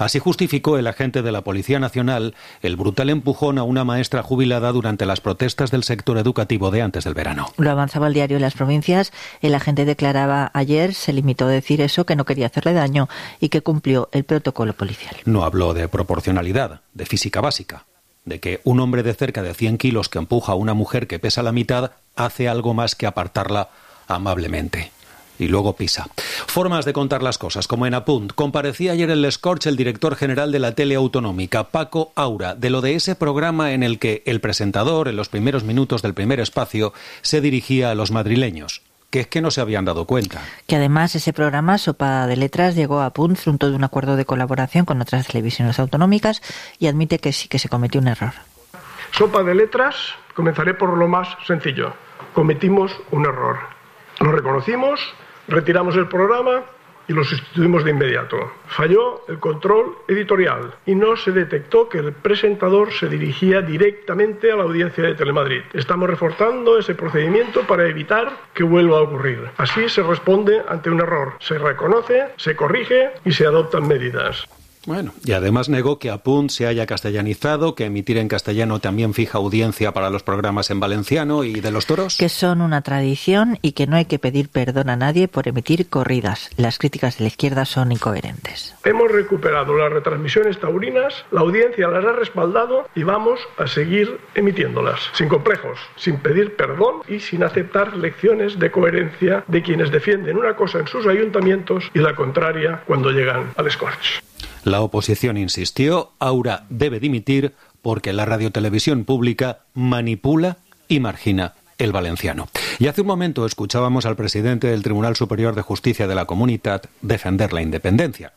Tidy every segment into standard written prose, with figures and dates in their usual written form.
Así justificó el agente de la Policía Nacional el brutal empujón a una maestra jubilada durante las protestas del sector educativo de antes del verano. Lo avanzaba el diario Las Provincias. El agente declaraba ayer, se limitó a decir eso, que no quería hacerle daño y que cumplió el protocolo policial. No habló de proporcionalidad, de física básica, de que un hombre de cerca de 100 kilos que empuja a una mujer que pesa la mitad hace algo más que apartarla amablemente. Y luego pisa. Formas de contar las cosas, como en Apunt. Comparecía ayer en l'Escorch el director general de la tele autonómica, Paco Aura, de lo de ese programa en el que el presentador, en los primeros minutos del primer espacio, se dirigía a los madrileños, que es que no se habían dado cuenta. Que además ese programa, Sopa de Letras, llegó a Apunt fruto de un acuerdo de colaboración con otras televisiones autonómicas y admite que sí que se cometió un error. Sopa de Letras, comenzaré por lo más sencillo. Cometimos un error. Lo reconocimos, retiramos el programa y lo sustituimos de inmediato. Falló el control editorial y no se detectó que el presentador se dirigía directamente a la audiencia de Telemadrid. Estamos reforzando ese procedimiento para evitar que vuelva a ocurrir. Así se responde ante un error, se reconoce, se corrige y se adoptan medidas. Bueno, y además negó que Apunt se haya castellanizado, que emitir en castellano también fija audiencia para los programas en valenciano y de los toros. Que son una tradición y que no hay que pedir perdón a nadie por emitir corridas. Las críticas de la izquierda son incoherentes. Hemos recuperado las retransmisiones taurinas, la audiencia las ha respaldado y vamos a seguir emitiéndolas, sin complejos, sin pedir perdón y sin aceptar lecciones de coherencia de quienes defienden una cosa en sus ayuntamientos y la contraria cuando llegan al Escorch. La oposición insistió, Aura debe dimitir porque la radiotelevisión pública manipula y margina el valenciano. Y hace un momento escuchábamos al presidente del Tribunal Superior de Justicia de la Comunitat defender la independencia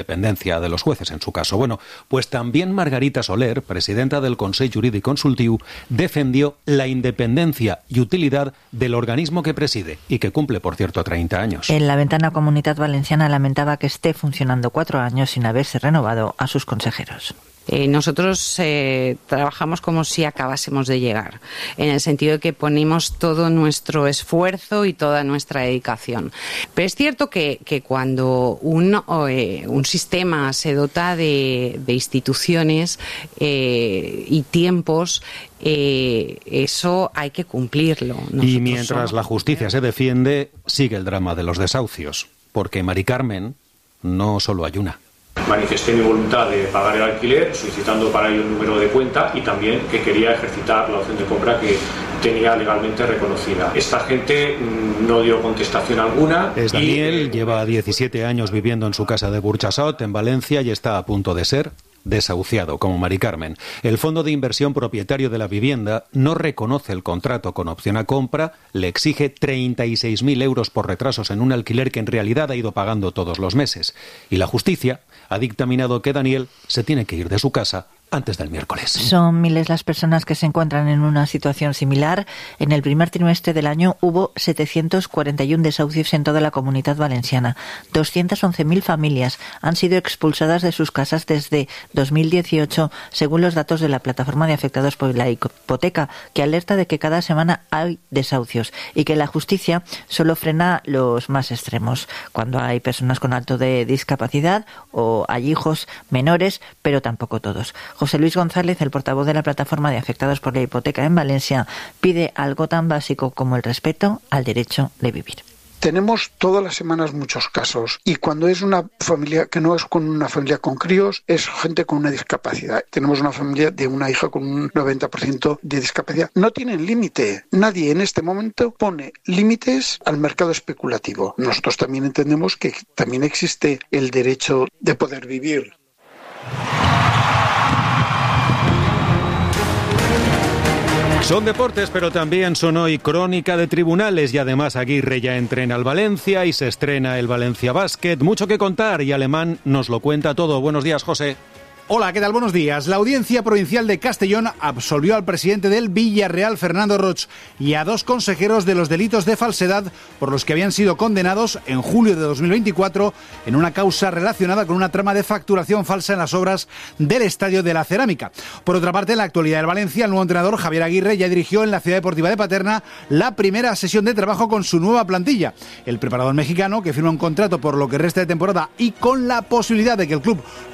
de los jueces en su caso. Bueno, pues también Margarita Soler, presidenta del Consell Jurídic Consultiu, defendió la independencia y utilidad del organismo que preside y que cumple, por cierto, 30 años. En la Ventana Comunitat Valenciana lamentaba que esté funcionando 4 años sin haberse renovado a sus consejeros. Nosotros trabajamos como si acabásemos de llegar, en el sentido de que ponemos todo nuestro esfuerzo y toda nuestra dedicación. Pero es cierto que cuando un sistema se dota de instituciones y tiempos, eso hay que cumplirlo. Y mientras la justicia se defiende, sigue el drama de los desahucios, porque Mari Carmen no solo hay una. Manifesté mi voluntad de pagar el alquiler, solicitando para ello un número de cuenta y también que quería ejercitar la opción de compra que tenía legalmente reconocida. Esta gente no dio contestación alguna. Es Daniel, lleva 17 años viviendo en su casa de Burchasot, en Valencia, y está a punto de ser desahuciado, como Mari Carmen. El fondo de inversión propietario de la vivienda no reconoce el contrato con opción a compra, le exige 36.000 euros por retrasos en un alquiler que en realidad ha ido pagando todos los meses. Y la justicia ha dictaminado que Daniel se tiene que ir de su casa antes del miércoles. Son miles las personas que se encuentran en una situación similar. En el primer trimestre del año hubo 741 desahucios en toda la Comunidad Valenciana. 211.000 familias han sido expulsadas de sus casas desde 2018, según los datos de la Plataforma de Afectados por la Hipoteca, que alerta de que cada semana hay desahucios y que la justicia solo frena los más extremos, cuando hay personas con alto de discapacidad o hay hijos menores, pero tampoco todos. José Luis González, el portavoz de la Plataforma de Afectados por la Hipoteca en Valencia, pide algo tan básico como el respeto al derecho de vivir. Tenemos todas las semanas muchos casos y cuando es una familia que no es con una familia con críos, es gente con una discapacidad. Tenemos una familia de una hija con un 90% de discapacidad. No tienen límite. Nadie en este momento pone límites al mercado especulativo. Nosotros también entendemos que también existe el derecho de poder vivir. Son deportes, pero también son hoy crónica de tribunales y además Aguirre ya entrena al Valencia y se estrena el Valencia Basket. Mucho que contar y Alemán nos lo cuenta todo. Buenos días, José. Hola, ¿qué tal? Buenos días. La Audiencia Provincial de Castellón absolvió al presidente del Villarreal, Fernando Roig, y a 2 consejeros de los delitos de falsedad por los que habían sido condenados en julio de 2024 en una causa relacionada con una trama de facturación falsa en las obras del Estadio de la Cerámica. Por otra parte, en la actualidad del Valencia, el nuevo entrenador Javier Aguirre ya dirigió en la Ciudad Deportiva de Paterna la primera sesión de trabajo con su nueva plantilla. El preparador mexicano, que firma un contrato por lo que resta de temporada y con la posibilidad de que el club